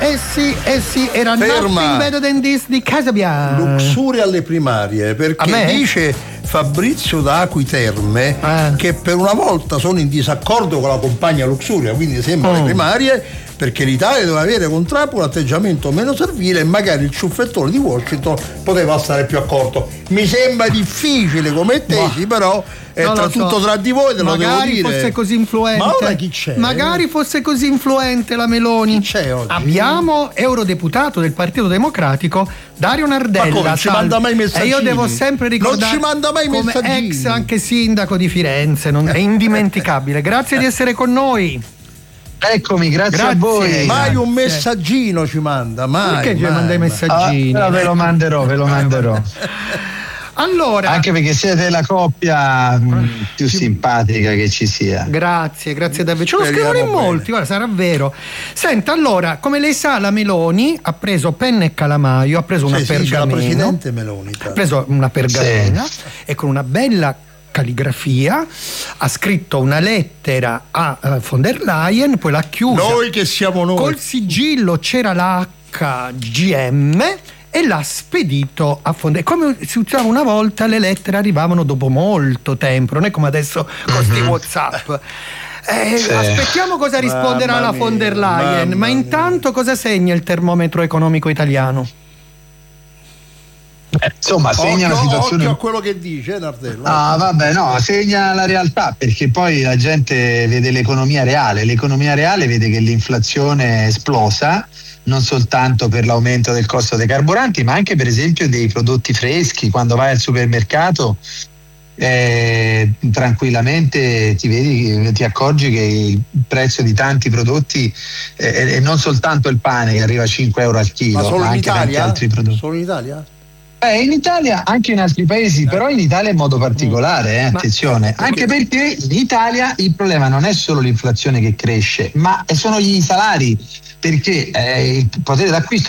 sì, era Nothing Better Than This di Casabianca. Luxuria alle primarie, perché dice Fabrizio da Acqui Terme che per una volta sono in disaccordo con la compagna Luxuria, quindi sembra le primarie, perché l'Italia doveva avere con Trump un atteggiamento meno servile e magari il ciuffettone di Washington poteva stare più accorto. Mi sembra difficile come tesi, però è tutto tra di voi, te lo devo dire. Magari fosse così influente. Ma ora chi c'è? Magari fosse così influente la Meloni. Chi c'è oggi? Abbiamo eurodeputato del Partito Democratico Dario Nardella. Ma come, non ci manda mai messaggini? E io devo sempre ricordare, non ci manda mai come messaggini. ex anche sindaco di Firenze, è indimenticabile. Grazie di essere con noi. Eccomi, grazie a voi. Mai un messaggino ci manda, mai. Perché ci manda i messaggini? Ve lo manderò. Allora, anche perché siete la coppia più simpatica che ci sia. Grazie davvero. Ce lo scrivono in molti, guarda, sarà vero. Senta, allora, come lei sa, la Meloni ha preso penna e calamaio, ha preso una pergamena. La presidente Meloni. Ha preso una pergamena e con una bella calligrafia ha scritto una lettera a von der Leyen, poi l'ha chiusa. Noi che siamo noi. Col sigillo c'era la HGM e l'ha spedito a von der Leyen. Come si usava una volta, le lettere arrivavano dopo molto tempo, non è come adesso con sti WhatsApp. Aspettiamo cosa risponderà la von der Leyen, ma intanto cosa segna il termometro economico italiano? Insomma, segna la situazione. Occhio a quello che dice Nardella. Segna la realtà, perché poi la gente vede l'economia reale vede che l'inflazione è esplosa, non soltanto per l'aumento del costo dei carburanti, ma anche per esempio dei prodotti freschi. Quando vai al supermercato tranquillamente ti accorgi che il prezzo di tanti prodotti è non soltanto il pane che arriva a 5 euro al chilo, ma solo anche in Italia? tanti altri prodotti. Solo in Italia? In Italia, anche in altri paesi, però in Italia in modo particolare, attenzione, anche perché in Italia il problema non è solo l'inflazione che cresce, ma sono gli salari, perché il potere d'acquisto